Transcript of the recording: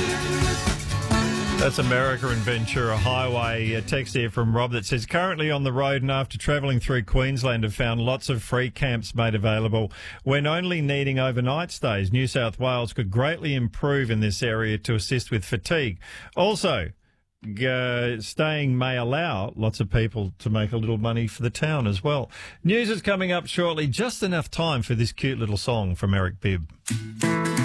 That's America and Ventura Highway. A text here from Rob that says, currently on the road and after travelling through Queensland have found lots of free camps made available when only needing overnight stays. New South Wales could greatly improve in this area to assist with fatigue. Also, staying may allow lots of people to make a little money for the town as well. News is coming up shortly. Just enough time for this cute little song from Eric Bibb.